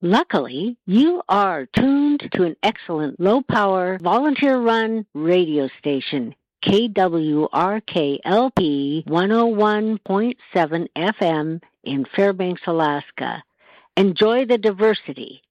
Luckily, you are tuned to an excellent low-power, volunteer-run radio station, KWRKLP 101.7 FM in Fairbanks, Alaska. Enjoy the diversity